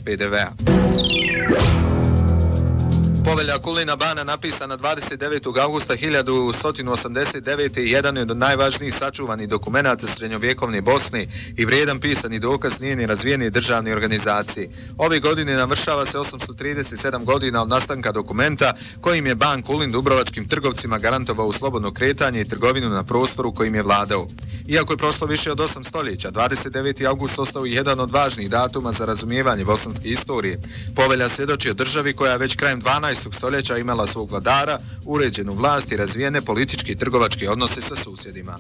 PDV-a. Povelja Kulina Bana napisana 29. augusta 1189. je jedan od najvažnijih sačuvanih dokumenata srednjovjekovne Bosne i vrijedan pisani dokaz njene razvijene državne organizacije. Ove godine navršava se 837 godina od nastanka dokumenta kojim je ban Kulin dubrovačkim trgovcima garantovao slobodno kretanje i trgovinu na prostoru kojim je vladao. Iako je prošlo više od 8 stoljeća, 29. august ostao je jedan od važnih datuma za razumijevanje bosanske istorije. Povelja svjedoči o državi koja već krajem 12. stoljeća imala svog vladara, uređenu vlast i razvijene političke i trgovačke odnose sa susjedima.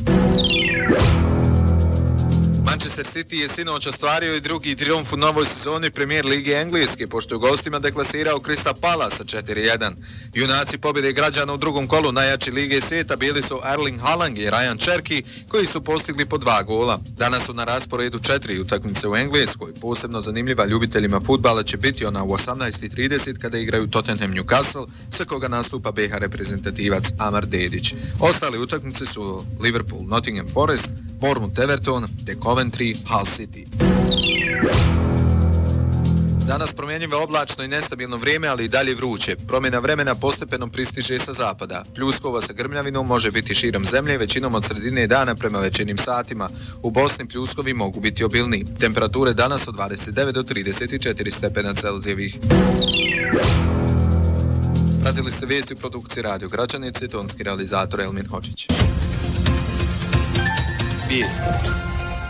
Manchester City je sinoć ostvario i drugi trijumf u novoj sezoni Premier Lige Engleske, pošto je u gostima deklasirao Crystal Palace sa 4-1. Junaci pobjede građana u drugom kolu najjače Lige svijeta bili su Erling Haaland i Ryan Cherki, koji su postigli po 2 gola. Danas su na rasporedu 4 utakmice u Engleskoj. Posebno zanimljiva ljubiteljima fudbala će biti ona u 18:30 kada igraju Tottenham Newcastle, sa koga nastupa BiH reprezentativac Amar Dedić. Ostale utakmice su Liverpool Nottingham Forest, Bournemouth Everton te Coventry Hull City. Danas promjenjivo oblačno i nestabilno vrijeme, ali i dalje vruće. Promjena vremena postepeno pristiže sa zapada. Pljuskova sa grmljavinom može biti širom zemlje, većinom od sredine dana prema večernjim satima. U Bosni pljuskovi mogu biti obilniji. Temperature danas od 29 do 34 stepena Celzijevih. Pratili ste vijesti u produkciji Radio Gračanice, tonski realizator Elmin Hočić. Vijesti.